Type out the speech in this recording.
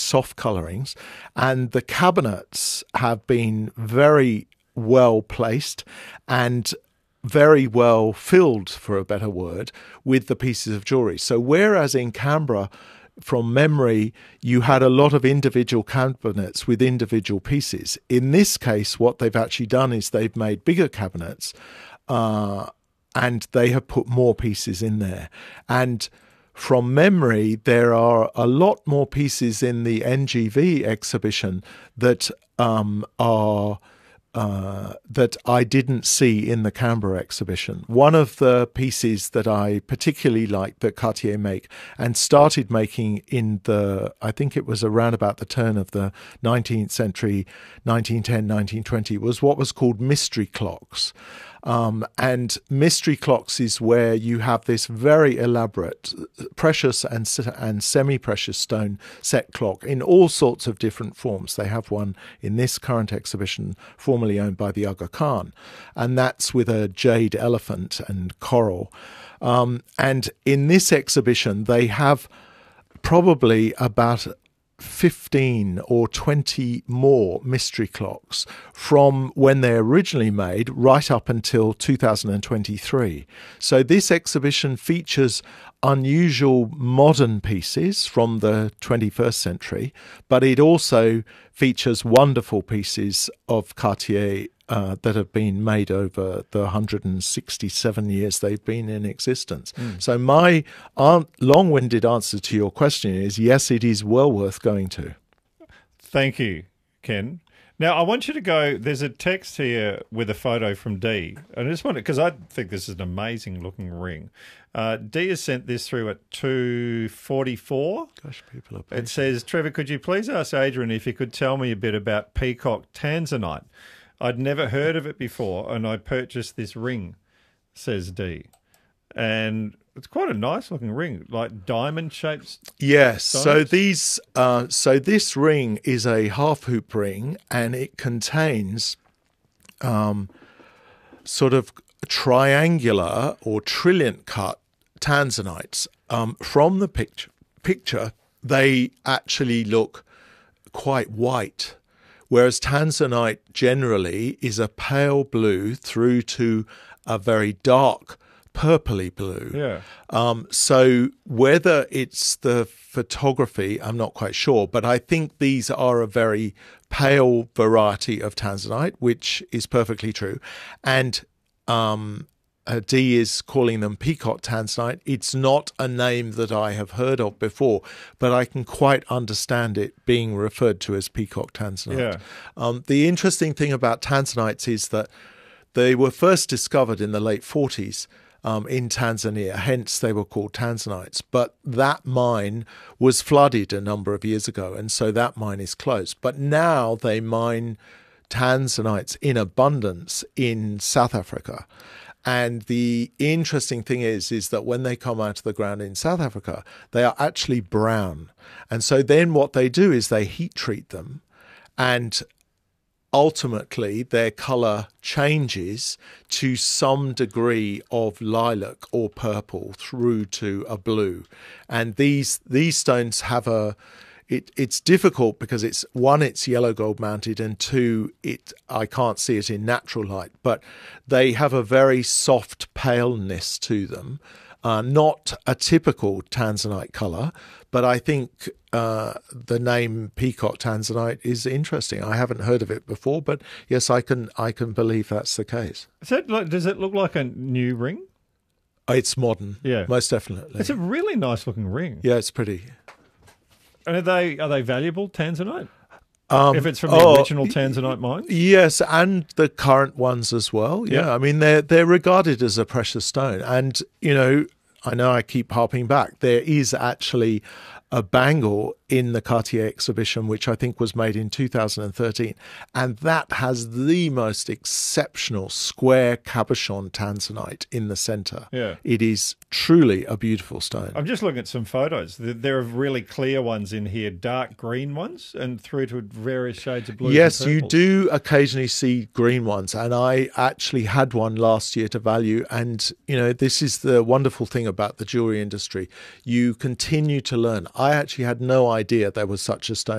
soft colorings, and the cabinets have been very well placed and very well filled, for a better word, with the pieces of jewelry. So whereas in Canberra, from memory, you had a lot of individual cabinets with individual pieces. In this case, what they've actually done is they've made bigger cabinets and they have put more pieces in there. And from memory, there are a lot more pieces in the NGV exhibition that that I didn't see in the Canberra exhibition. One of the pieces that I particularly liked that Cartier make and started making in I think it was around about the turn of the 19th century, 1910, 1920, was what was called mystery clocks. And mystery clocks is where you have this very elaborate precious and semi-precious stone set clock in all sorts of different forms. They have one in this current exhibition, formerly owned by the Aga Khan, and that's with a jade elephant and coral. And in this exhibition, they have probably about 15 or 20 more mystery clocks from when they originally made right up until 2023. So this exhibition features unusual modern pieces from the 21st century, but it also features wonderful pieces of Cartier that have been made over the 167 years they've been in existence. So my long-winded answer to your question is yes, it is well worth going to. Thank you, Ken. Now, I want you to go, there's a text here with a photo from Dee. And I just wanted, because I think this is an amazing looking ring. Dee has sent this through at 2:44. Gosh, people are patient. It says, Trevor, could you please ask Adrian if he could tell me a bit about peacock tanzanite? I'd never heard of it before, and I purchased this ring, says Dee. And it's quite a nice looking ring, like diamond shaped. Yes. stones. So this ring is a half hoop ring, and it contains sort of triangular or trilliant cut tanzanites. From the picture, they actually look quite white, whereas tanzanite generally is a pale blue through to a very dark purpley blue. Yeah. So whether it's the photography, I'm not quite sure, but I think these are a very pale variety of tanzanite, which is perfectly true. And Dee is calling them peacock tanzanite. It's not a name that I have heard of before, but I can quite understand it being referred to as peacock tanzanite. Yeah. The interesting thing about tanzanites is that they were first discovered in the late 40s in Tanzania, hence they were called tanzanites. But that mine was flooded a number of years ago, and so that mine is closed. But now they mine tanzanites in abundance in South Africa. And the interesting thing is that when they come out of the ground in South Africa, they are actually brown. And so then what they do is they heat treat them, and ultimately their color changes to some degree of lilac or purple through to a blue. And these stones have it's difficult because it's yellow gold mounted, and two, I can't see it in natural light, but they have a very soft paleness to them. Not a typical tanzanite color, but I think the name peacock tanzanite is interesting. I haven't heard of it before, but yes, I can believe that's the case. Does it look like a new ring? It's modern, Yeah, most definitely. It's a really nice looking ring. Yeah, it's pretty. And are they valuable, tanzanite? If it's from the original tanzanite mine? Yes, and the current ones as well. Yeah. I mean, they're regarded as a precious stone. And, I know I keep harping back. There is actually a bangle in the Cartier exhibition, which I think was made in 2013. And that has the most exceptional square cabochon tanzanite in the center. Yeah. It is truly a beautiful stone. I'm just looking at some photos. There are really clear ones in here, dark green ones, and through to various shades of blue. Yes, you do occasionally see green ones. And I actually had one last year to value. And, this is the wonderful thing about the jewelry industry. You continue to learn. I actually had no idea there was such a stone